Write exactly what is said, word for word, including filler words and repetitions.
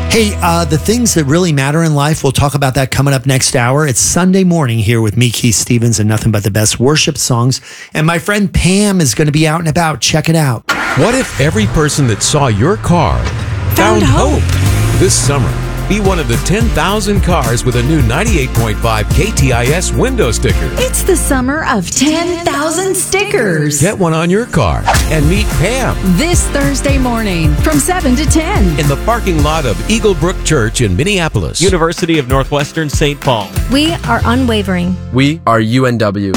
Hey, uh, the things that really matter in life, we'll talk about that coming up next hour. It's Sunday morning here with me, Keith Stevens, and nothing but the best worship songs. And my friend Pam is going to be out and about. Check it out. What if every person that saw your car found, Found hope. hope? This summer, be one of the ten thousand cars with a new ninety-eight point five K T I S window sticker. It's the summer of ten thousand stickers. Get one on your car and meet Pam This Thursday morning from seven to ten. in the parking lot of Eagle Brook Church in Minneapolis. University of Northwestern Saint Paul. We are unwavering. We are U N W.